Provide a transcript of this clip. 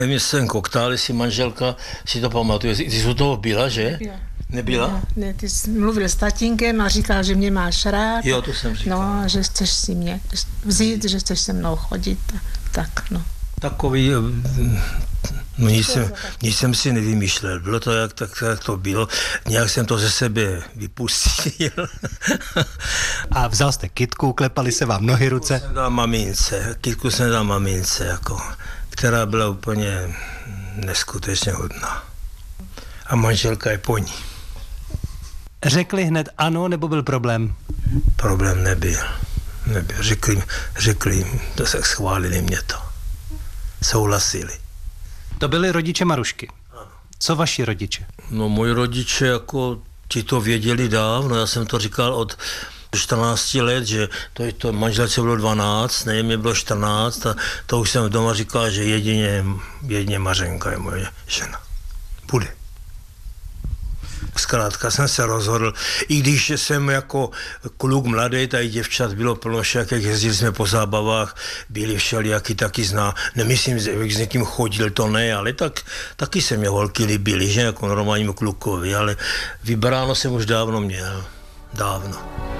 Mě jsem koktál, jestli manželka si to pamatuje. Ty jsi u toho byla, že? Nebyla? Ne, ty jsi mluvil s tatínkem a říkal, že mě máš rád. Jo, to jsem říkal. No, že chceš si mě vzít, že chceš se mnou chodit. Tak, no. Takový, no nic jsem si nevymýšlel. Bylo to, jak to bylo. Nějak jsem to ze sebe vypustil. A vzal jste kytku, klepali se vám nohy, ruce? Kytku jsem dal mamince, jako, která byla úplně neskutečně hodná. A manželka je po ní. Řekli hned ano, nebo byl problém? Problém nebyl. Řekli jim, to se schválili mě to. Souhlasili. To byli rodiče Marušky. Co vaši rodiče? No moji rodiče, jako ti to věděli dávno, já jsem to říkal od 14 let, že to manželce bylo 12, nevím, mě bylo 14 a to už jsem doma říkal, že jedině Mařenka je moje žena. Bude. Zkrátka jsem se rozhodl, i když jsem jako kluk mladý, tady děvčat bylo plno však, jak jezdili jsme po zábavách, byli všelijaký taky nemyslím, že s někým chodil, to ne, ale taky se mě holky líbily, že jako normálnímu klukovi, ale vybráno jsem už dávno měl, dávno.